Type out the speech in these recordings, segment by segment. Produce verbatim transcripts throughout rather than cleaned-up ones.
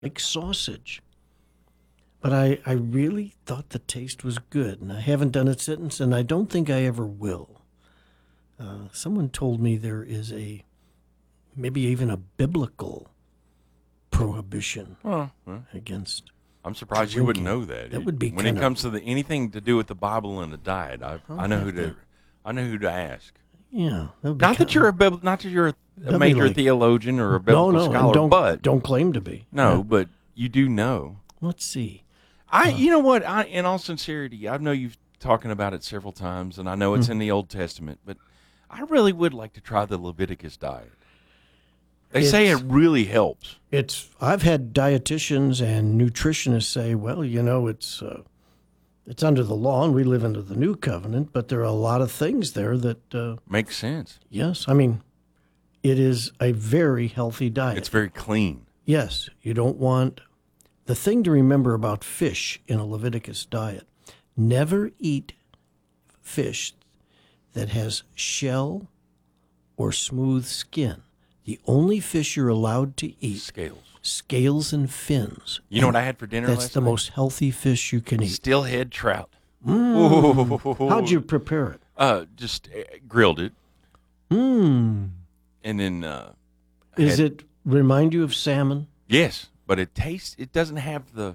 like sausage. But I, I really thought the taste was good, and I haven't done it since, and I don't think I ever will. Uh, someone told me there is a, maybe even a biblical prohibition Well, well, against. I'm surprised you wouldn't know that. That would be when it kinda- comes to the anything to do with the Bible and the diet. I I'll I know have who to, to- I know who to ask. Yeah. that would be Not that kinda- you're a bib- not that you're a, a That'd be major like- theologian or a No, biblical no, and scholar, don't, but don't claim to be. no, Yeah. but you do know. Let's see. I, you know what? I, in all sincerity, I know you've talking about it several times, and I know it's Mm-hmm. in the Old Testament, but I really would like to try the Leviticus diet. They say it It's- really helps. It's. I've had dietitians and nutritionists say, well, you know, it's uh, it's under the law, and we live under the new covenant, but there are a lot of things there that, uh, Makes sense. yes, I mean, it is a very healthy diet. It's very clean. Yes, you don't want. The thing to remember about fish in a Leviticus diet, never eat fish that has shell or smooth skin. The only fish you're allowed to eat, Scales. scales and fins. You know what I had for dinner That's last the night? most healthy fish you can eat. Stillhead trout. How'd you prepare it? Uh, just uh, grilled it, Mmm. and then uh, Is had- it remind you of salmon? Yes, but it tastes. It doesn't have the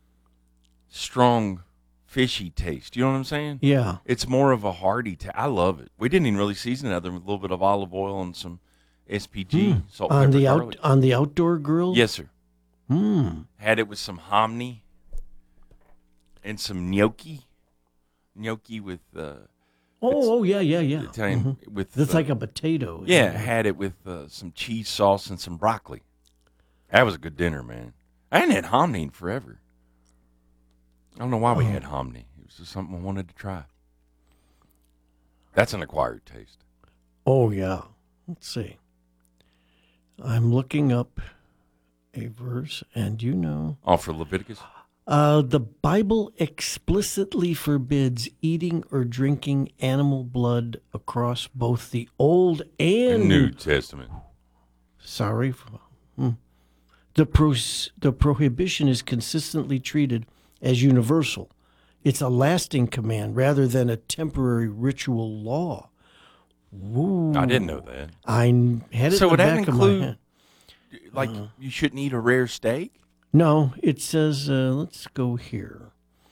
strong fishy taste. You know what I'm saying? Yeah. It's more of a hearty taste. I love it. We didn't even really season it other than a little bit of olive oil and some S P G, salt, Hmm. On pepper, the garlic. out on the outdoor grill? Yes, sir. Mmm. Had it with some hominy and some gnocchi. Gnocchi with uh, Oh, oh, yeah, yeah, yeah. Italian with. It's uh, like a potato. yeah, had it with uh, some cheese sauce and some broccoli. That was a good dinner, man. I hadn't had hominy in forever. I don't know why we Oh. had hominy. It was just something I wanted to try. That's an acquired taste. Oh, yeah. Let's see. I'm looking up a verse, and you know, Oh, for Leviticus? uh, the Bible explicitly forbids eating or drinking animal blood across both the Old and New Testament. Sorry. Hmm. The pro- the prohibition is consistently treated as universal. It's a lasting command rather than a temporary ritual law. Ooh. I didn't know that. I n- had it So in would the that back of my include- head. Like, Uh. you shouldn't eat a rare steak? No, it says, uh, let's go here.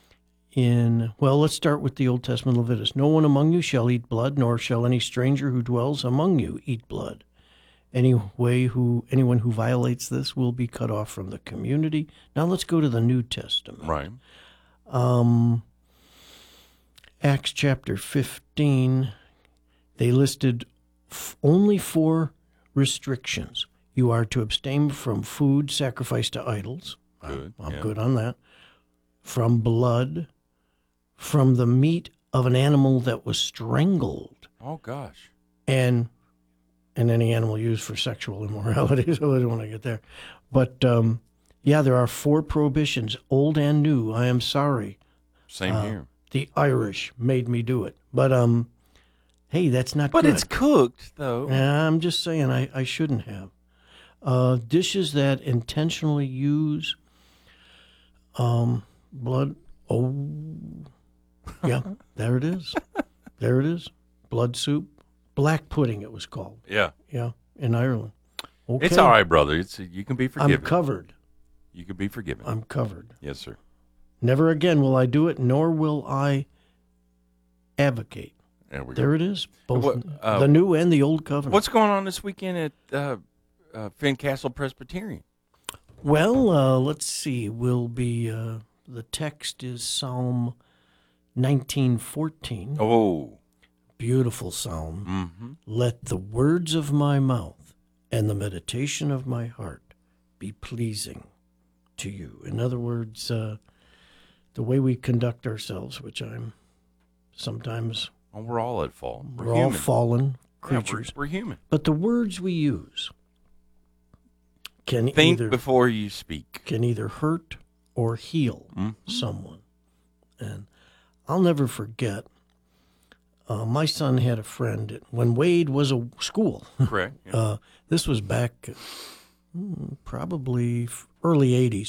In, well, let's start with the Old Testament Leviticus. No one among you shall eat blood, nor shall any stranger who dwells among you eat blood. Any way who anyone who violates this will be cut off from the community. Now let's go to the New Testament. Right. Um, Acts chapter fifteen, they listed f- only four restrictions. You are to abstain from food sacrificed to idols. Good. I'm yeah. good on that. From blood, from the meat of an animal that was strangled, Oh, gosh. and and any animal used for sexual immorality. So I don't want to get there. But um, yeah, there are four prohibitions, old and new. I am sorry. Same Uh, here. The Irish made me do it. But um, hey, that's not But good. it's cooked, though. Yeah, I'm just saying I, I shouldn't have. Uh, dishes that intentionally use um, blood. Oh, yeah, there it is. There it is. Blood soup. Black pudding, it was called. Yeah. Yeah, in Ireland. Okay. It's all right, brother. It's You can be I'm forgiven. covered. you can be forgiven. I'm covered. yes, sir. Never again will I do it, nor will I advocate. There we go. There it is. Both What, uh, the new and the old covenant. What's going on this weekend at uh, uh, Fincastle Presbyterian? Well, uh, let's see. We'll be, uh, the text is Psalm nineteen fourteen. Oh. Beautiful psalm. Mm-hmm. Let the words of my mouth and the meditation of my heart be pleasing to you. In other words, uh, the way we conduct ourselves, which I'm sometimes, Well, we're all at fault. We're, we're all human. fallen Yeah, we're- creatures. we're, human. But the words we use can Think either before you speak. can either hurt or heal Mhm. someone. And I'll never forget, uh, my son had a friend when Wade was a school. Correct. Yeah. Uh, this was back probably f- early eighties.